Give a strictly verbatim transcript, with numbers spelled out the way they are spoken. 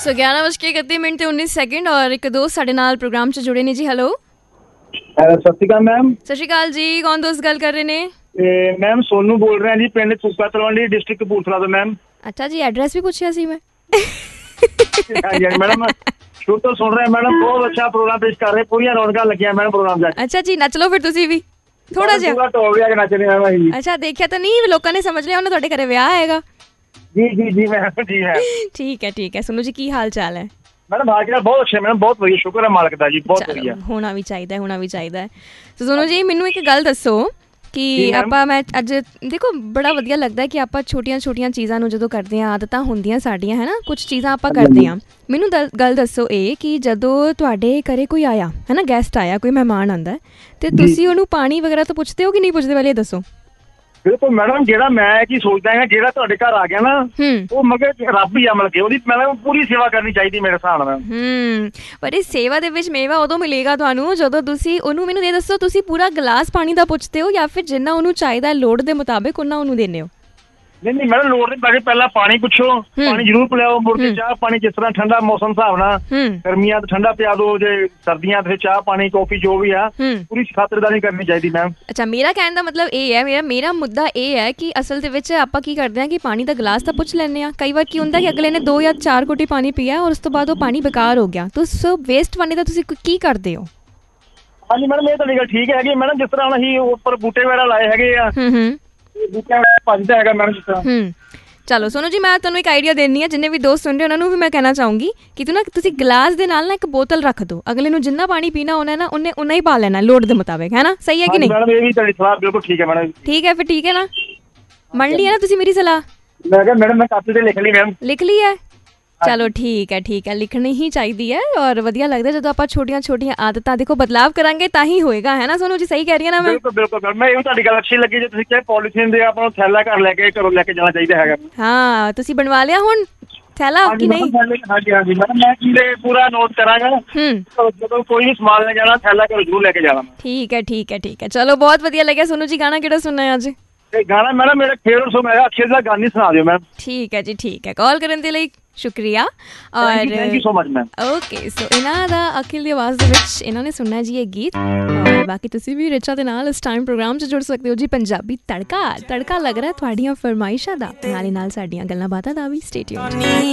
सो ग्यारह बज के इकतीस मिनट ਤੇ उन्नीस ਸੈਕਿੰਡ ਔਰ ਇੱਕ ਦੋਸਤ ਸਾਡੇ ਨਾਲ ਪ੍ਰੋਗਰਾਮ 'ਚ ਜੁੜੇ ਨੇ ਜੀ। ਹੈਲੋ ਸਤਿ ਸ਼੍ਰੀ ਅਕਾਲ ਮੈਮ। ਸਤਿ ਸ਼੍ਰੀ ਅਕਾਲ ਜੀ, ਕੌਣ ਦੋਸਤ ਗੱਲ ਕਰ ਰਹੇ ਨੇ? ਮੈਮ ਸੋਨੂ ਬੋਲ ਰਿਹਾ ਜੀ, ਪਿੰਡ ਫੂਕਾ ਤਲਵੰਡੀ, ਡਿਸਟ੍ਰਿਕਟ ਕਪੂਰਥਲਾ ਤੋਂ ਮੈਮ। ਅੱਛਾ ਜੀ, ਐਡਰੈਸ ਵੀ ਪੁੱਛਿਆ ਸੀ ਮੈਂ। ਹਾਂਜੀ ਮੈਡਮ, ਸ਼ੁਰੂ ਤੋਂ ਸੁਣ ਰਹੇ ਮੈਡਮ, ਬਹੁਤ ਅੱਛਾ ਪ੍ਰੋਗਰਾਮ ਪੇਸ਼ ਕਰ ਰਹੇ, ਪੂਰੀਆਂ ਰੌਣਕਾਂ ਲੱਗੀਆਂ ਮੈਡਮ ਪ੍ਰੋਗਰਾਮ ਦਾ। ਅੱਛਾ ਜੀ, ਨੱਚ ਲਓ ਫਿਰ ਤੁਸੀਂ ਵੀ ਥੋੜਾ ਜਿਹਾ। ਪੂਰਾ ਢੋਲ ਵਜਾ ਕੇ ਨੱਚ ਰਹੇ ਹਾਂ ਜੀ। ਅੱਛਾ, ਦੇਖਿਆ ਤਾਂ ਨਹੀਂ, ਲੋਕਾਂ ਨੇ ਸਮਝ ਲਿਆ ਉਹਨੇ ਤੁਹਾਡੇ ਘਰੇ ਵਿਆਹ ਆਏਗਾ। ਜੀ ਜੀ ਜੀ ਮੈਮ, ਜੀ ਹੈ। ਠੀਕ ਹੈ ਠੀਕ ਹੈ। ਸੁਣੋ ਜੀ, ਕੀ ਹਾਲ ਚਾਲ ਹੈ? ਮੈਡਮ ਹਾਲ ਚਾਲ ਬਹੁਤ ਅੱਛਾ ਮੈਡਮ, ਬਹੁਤ ਵਧੀਆ, ਸ਼ੁਕਰ ਹੈ ਮਾਲਕ ਦਾ ਜੀ, ਬਹੁਤ ਵਧੀਆ। ਹੋਣਾ ਵੀ ਚਾਹੀਦਾ, ਹੋਣਾ ਵੀ ਚਾਹੀਦਾ। ਤੇ ਸੁਣੋ ਜੀ, ਮੈਨੂੰ ਇੱਕ ਗੱਲ ਦੱਸੋ ਕਿ ਆਪਾਂ ਮੈਂ ਅੱਜ ਦੇਖੋ ਬੜਾ ਵਧੀਆ ਲੱਗਦਾ ਕਿ ਆਪਾਂ ਛੋਟੀਆਂ ਛੋਟੀਆਂ ਚੀਜ਼ਾਂ ਨੂੰ ਜਦੋਂ ਕਰਦੇ ਹਾਂ, ਆਦਤਾਂ ਹੁੰਦੀਆਂ ਸਾਡੀਆਂ ਹੈ ਨਾ, ਕੁਛ ਚੀਜ਼ਾਂ ਆਪਾਂ ਕਰਦੇ ਹਾਂ। ਮੈਨੂੰ ਦ ਗੱਲ ਦੱਸੋ ਇਹ ਕਿ ਜਦੋਂ ਤੁਹਾਡੇ ਘਰੇ ਕੋਈ ਆਇਆ ਹੈ ਨਾ, ਗੈਸਟ ਆਇਆ, ਕੋਈ ਮਹਿਮਾਨ ਆਉਂਦਾ, ਤੇ ਤੁਸੀਂ ਉਹਨੂੰ ਪਾਣੀ ਵਗੈਰਾ ਤਾਂ ਪੁੱਛਦੇ ਹੋ ਕਿ ਨਹੀਂ ਪੁੱਛਦੇ? ਪਹਿਲੇ ਦੱਸੋ। ਬਿਲਕੁਲ ਮੈਡਮ, ਜਿਹੜਾ ਮੈਂ ਕੀ ਸੋਚਦਾ ਹਾਂ, ਜਿਹੜਾ ਤੁਹਾਡੇ ਘਰ ਆ ਗਿਆ ਨਾ, ਉਹ ਮਤਲਬ ਰੱਬ ਹੀ ਆ, ਮਤਲਬ ਕਿ ਉਹਦੀ ਮਤਲਬ ਪੂਰੀ ਸੇਵਾ ਕਰਨੀ ਚਾਹੀਦੀ ਮੇਰੇ ਹਿਸਾਬ ਨਾਲ। ਹੂੰ, ਪਰ ਇਸ ਸੇਵਾ ਦੇ ਵਿੱਚ ਮੇਵਾ ਉਦੋਂ ਮਿਲੇਗਾ ਤੁਹਾਨੂੰ ਜਦੋਂ ਤੁਸੀਂ ਉਹਨੂੰ, ਮੈਨੂੰ ਇਹ ਦੱਸੋ, ਤੁਸੀਂ ਪੂਰਾ ਗਲਾਸ ਪਾਣੀ ਦਾ ਪੁੱਛਦੇ ਹੋ ਜਾਂ ਫਿਰ ਜਿੰਨਾ ਉਹਨੂੰ ਚਾਹੀਦਾ ਲੋੜ ਦੇ ਮੁਤਾਬਿਕ ਉਹਨਾਂ ਉਹਨੂੰ ਦਿੰਦੇ ਹੋ? ਨਹੀਂ ਨਹੀਂ ਮੈਡਮ, ਲੋੜ ਨਹੀਂ ਪੈਣੀ, ਪਹਿਲਾਂ ਪਾਣੀ ਪੁੱਛੋ, ਪਾਣੀ ਜ਼ਰੂਰ ਪਿਲਾਓ, ਮੁੜ ਕੇ ਚਾਹ ਪਾਣੀ, ਜਿਸ ਤਰ੍ਹਾਂ ਠੰਡਾ ਮੌਸਮ ਹਿਸਾਬ ਨਾਲ, ਗਰਮੀਆਂ ਤੇ ਠੰਡਾ ਪਿਆ ਦੋ, ਜੇ ਸਰਦੀਆਂ ਤੇ ਚਾਹ ਪਾਣੀ ਕੌਫੀ ਜੋ ਵੀ ਆ, ਪੂਰੀ ਖਾਤਰਦਾਰੀ ਕਰਨੀ ਚਾਹੀਦੀ ਮੈਮ। ਅੱਛਾ, ਮੇਰਾ ਕਹਿਣ ਦਾ ਮਤਲਬ ਇਹ ਹੈ, ਮੇਰਾ ਮੇਰਾ ਮੁੱਦਾ ਇਹ ਹੈ ਕਿ ਅਸਲ ਦੇ ਵਿੱਚ ਆਪਾਂ ਕੀ ਕਰਦੇ ਹਾਂ ਕਿ ਪਾਣੀ ਦਾ ਗਲਾਸ ਤਾਂ ਪੁੱਛ ਲੈਂਦੇ ਹਾਂ। ਕਈ ਵਾਰ ਕੀ ਹੁੰਦਾ ਕਿ ਅਗਲੇ ਨੇ ਦੋ ਜਾਂ ਚਾਰ ਘੁੱਟੀ ਪਾਣੀ ਪੀਆ ਔਰ ਉਸ ਤੋਂ ਬਾਅਦ ਉਹ ਪਾਣੀ ਬੇਕਾਰ ਹੋ ਗਿਆ, ਤੁਸੀਂ ਵੇਸਟ ਪਾਣੀ ਦਾ ਤੁਸੀਂ ਕੀ ਕਰਦੇ ਹੋ? ਹਾਂਜੀ ਮੈਡਮ, ਇਹ ਤੁਹਾਡੀ ਗੱਲ ਠੀਕ ਹੈਗੀ ਮੈਡਮ। ਜਿਸ ਤਰ੍ਹਾਂ ਹੁਣ ਅਸੀਂ ਉੱਪਰ ਬੂਟੇ ਵਗੈਰਾ ਲਾਏ ਹੈਗੇ ਆ, ਭੱਜਦਾ ਹੈਗਾ ਮੈਡਮ ਜਿਸ ਤਰ੍ਹਾਂ। ਹੂੰ, ਚਲੋ ਸੁਣੋ ਜੀ, ਮੈਂ ਤੁਹਾਨੂੰ ਇੱਕ ਆਈਡੀਆ ਦੇਣੀ ਹੈ, ਜਿੰਨੇ ਵੀ ਦੋਸਤ ਸੁਣ ਰਹੇ ਉਹਨਾਂ ਨੂੰ ਵੀ ਮੈਂ ਕਹਿਣਾ ਚਾਹੂੰਗੀ ਕਿ ਤੂੰ ਨਾ ਤੁਸੀਂ ਗਲਾਸ ਦੇ ਨਾਲ ਨਾ ਇੱਕ ਬੋਤਲ ਰੱਖ ਦਿਓ। ਅਗਲੇ ਨੂੰ ਜਿੰਨਾ ਪਾਣੀ ਪੀਣਾ ਹੋਣਾ ਨਾ, ਉਹਨੇ ਉਨਾ ਹੀ ਪਾ ਲੈਣਾ ਲੋੜ ਦੇ ਮੁਤਾਬਿਕ, ਹੈ ਨਾ? ਸਹੀ ਹੈ ਕਿ ਨਹੀਂ? ਮੈਡਮ ਇਹ ਵੀ ਤੁਹਾਡੀ ਸਲਾਹ ਬਿਲਕੁਲ ਠੀਕ ਹੈ ਮੈਡਮ। ਠੀਕ ਹੈ ਫਿਰ, ਠੀਕ ਹੈ ਨਾ, ਮੰਨ ਲਈ ਹੈ ਨਾ ਤੁਸੀਂ ਮੇਰੀ ਸਲਾਹ? ਮੈਂ ਕਿਹਾ ਮੈਡਮ ਮੈਂ ਕਾਪੀ ਤੇ ਲਿਖ ਲਈ ਮੈਮ। ਲਿਖ ਲਈ ਹੈ? ਚਲੋ ਠੀਕ ਹੈ ਠੀਕ ਹੈ, ਲਿਖਣੀ ਹੀ ਚਾਹੀਦੀ ਹੈ। ਔਰ ਵਧੀਆ ਲੱਗਦਾ ਜਦੋਂ ਆਪਾਂ ਛੋਟੀਆਂ ਛੋਟੀਆਂ ਆਦਤਾਂ ਦੇਖੋ ਬਦਲਾਵ ਕਰਾਂਗੇ ਤਾਂ ਹੀ ਹੋਏਗਾ, ਹੈ ਨਾ ਸੋਨੂ ਜੀ? ਸਹੀ ਕਹਿ ਰਹੀ ਹਾਂ ਨਾ ਮੈਂ? ਬਿਲਕੁਲ ਬਿਲਕੁਲ, ਮੈਂ ਇਹ ਤੁਹਾਡੀ ਗੱਲ ਅੱਛੀ ਲੱਗੀ ਜੇ ਤੁਸੀਂ ਕਿਹਾ ਪੋਲੀਥੀਨ ਦੇ ਆਪਾਂ ਨੂੰ ਥੈਲਾ ਘਰ ਲੈ ਕੇ ਘਰੋਂ ਲੈ ਕੇ ਜਾਣਾ ਚਾਹੀਦਾ ਹੈਗਾ। ਹਾਂ, ਤੁਸੀਂ ਬਣਵਾ ਲਿਆ ਹੁਣ ਥੈਲਾ ਕਿ ਨਹੀਂ? ਹਾਂਜੀ ਹਾਂਜੀ ਮੈਡਮ, ਮੈਂ ਕੀਲੇ ਪੂਰਾ ਨੋਟ ਕਰਾਂਗਾ। ਹੂੰ, ਜਦੋਂ ਕੋਈ ਵੀ ਸਮਾਨ ਲੈ ਜਾਣਾ ਥੈਲਾ ਘਰੋਂ ਜ਼ਰੂਰ ਲੈ ਕੇ ਜਾਣਾ। ਠੀਕ ਹੈ ਠੀਕ ਹੈ ਠੀਕ ਹੈ, ਚਲੋ ਬਹੁਤ ਵਧੀਆ ਲੱਗਿਆ। ਸੋਨੂ ਜੀ, ਗਾਣਾ ਕਿਹੜਾ ਸੁਣਨਾ ਹੈ ਅੱਜ? ਗਾਣਾ ਮੈਡਮ ਮੇਰਾ ਫੇਵਰਟ ਸੌਂਗ ਹੈ, ਅਕਸ਼ੇ ਦਾ ਗਾਣੀ ਸੁਣਾ ਦਿਓ ਮੈਮ। ਠੀਕ ਹੈ ਜੀ, ਠੀਕ ਹੈ। ਕਾਲ ਕਰਨ ਦੇ ਲਈ ਸ਼ੁਕਰੀਆ। ਔਰ thank you so much ma'am. Okay, ਸੋ ਇਹਨਾਂ ਦਾ ਅਖਿਲ ਦੀ ਆਵਾਜ਼ ਦੇ ਵਿੱਚ ਇਹਨਾਂ ਨੇ ਸੁਣਨਾ ਜੀ ਇਹ ਗੀਤ। ਔਰ ਬਾਕੀ ਤੁਸੀਂ ਵੀ ਰਿਚਾ ਦੇ ਨਾਲ ਇਸ ਟਾਈਮ ਪ੍ਰੋਗਰਾਮ 'ਚ ਜੁੜ ਸਕਦੇ ਹੋ ਜੀ। ਪੰਜਾਬੀ ਤੜਕਾ ਤੜਕਾ ਲੱਗ ਰਿਹਾ ਤੁਹਾਡੀਆਂ ਫਰਮਾਇਸ਼ਾਂ ਦਾ, ਨਾਲੇ ਨਾਲ ਸਾਡੀਆਂ ਗੱਲਾਂ ਬਾਤਾਂ ਦਾ ਵੀ। Stay tuned.